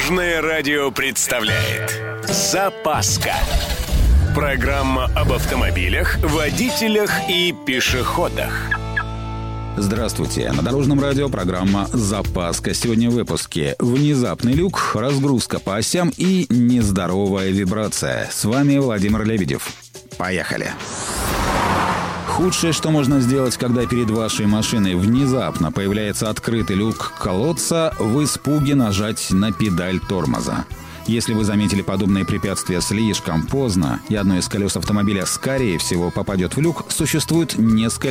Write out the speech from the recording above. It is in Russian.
Дорожное радио представляет «Запаска». Программа об автомобилях, водителях и пешеходах. Здравствуйте. На Дорожном радио программа «Запаска». Сегодня в выпуске: внезапный люк, разгрузка по осям и нездоровая вибрация. С вами Владимир Лебедев. Поехали. Худшее, что можно сделать, когда перед вашей машиной внезапно появляется открытый люк колодца, в испуге нажать на педаль тормоза. Если вы заметили подобные препятствия слишком поздно, и одно из колес автомобиля, скорее всего, попадет в люк, существует несколько